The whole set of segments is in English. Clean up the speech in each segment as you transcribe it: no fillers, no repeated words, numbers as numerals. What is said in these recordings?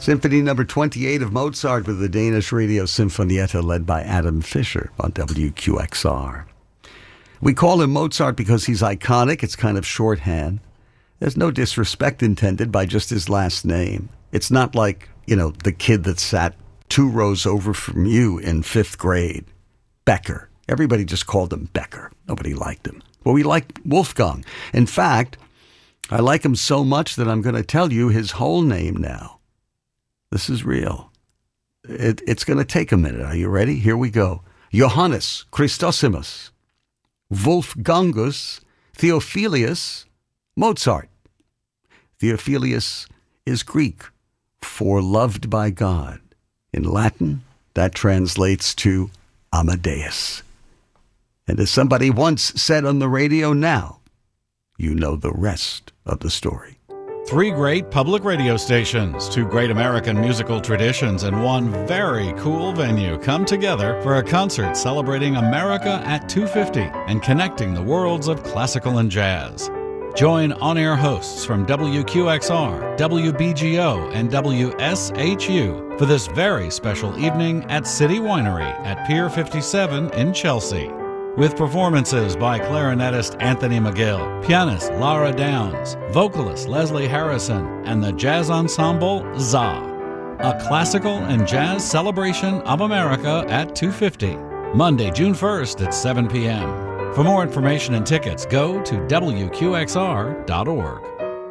Symphony number 28 of Mozart with the Danish Radio Sinfonietta led by Adam Fisher on WQXR. We call him Mozart because he's iconic. It's kind of shorthand. There's no disrespect intended by just his last name. It's not like, the kid that sat 2 rows over from you in 5th grade. Becker. Everybody just called him Becker. Nobody liked him. Well, we like Wolfgang. In fact, I like him so much that I'm going to tell you his whole name now. This is real. It's going to take a minute. Are you ready? Here we go. Johannes Christosimus Wolfgangus Theophilus Mozart. Theophilus is Greek for loved by God. In Latin, that translates to Amadeus. And as somebody once said on the radio, now you know the rest of the story. 3 great public radio stations, 2 great American musical traditions, and 1 very cool venue come together for a concert celebrating America at 250 and connecting the worlds of classical and jazz. Join on-air hosts from WQXR, WBGO, and WSHU for this very special evening at City Winery at Pier 57 in Chelsea. With performances by clarinetist Anthony McGill, pianist Lara Downs, vocalist Leslie Harrison, and the jazz ensemble ZA. A classical and jazz celebration of America at 250, Monday, June 1st at 7 p.m. For more information and tickets, go to WQXR.org.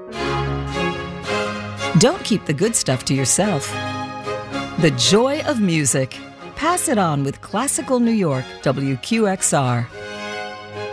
Don't keep the good stuff to yourself. The joy of music. Pass it on with Classical New York, WQXR.